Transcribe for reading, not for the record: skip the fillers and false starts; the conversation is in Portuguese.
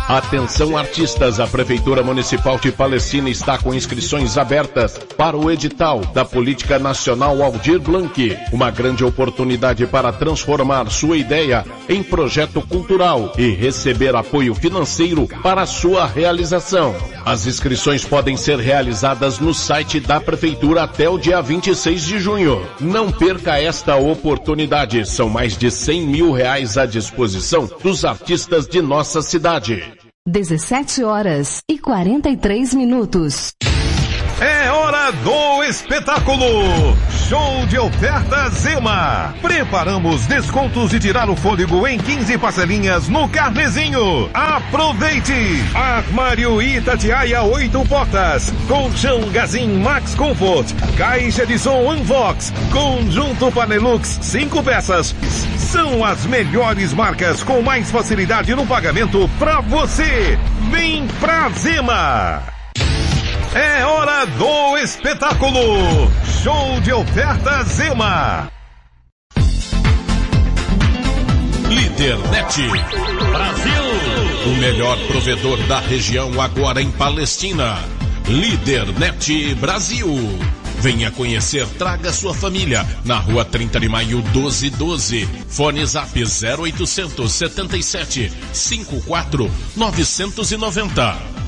Atenção artistas, a Prefeitura Municipal de Palestina está com inscrições abertas para o edital da Política Nacional Aldir Blanc. Uma grande oportunidade para transformar sua ideia em projeto cultural e receber apoio financeiro para sua realização. As inscrições podem ser realizadas no site da Prefeitura até o dia 26 de junho. Não perca esta oportunidade. São mais de R$100 mil à disposição dos artistas de nossa cidade. 17h43. É hora do espetáculo! Show de ofertas Zema. Preparamos descontos de tirar o fôlego em 15 parcelinhas no Carnezinho. Aproveite! Armário Itatiaia 8 portas, colchão Gazin Max Comfort, caixa de som Unvox, conjunto Panelux 5 peças. São as melhores marcas com mais facilidade no pagamento pra você. Vem pra Zema! É hora do espetáculo! Show de ofertas Zema! Lídernet Brasil! O melhor provedor da região agora em Palestina. Lídernet Brasil. Venha conhecer, traga sua família. Na rua 30 de maio 1212. Fone Zap 0800 77 54 990.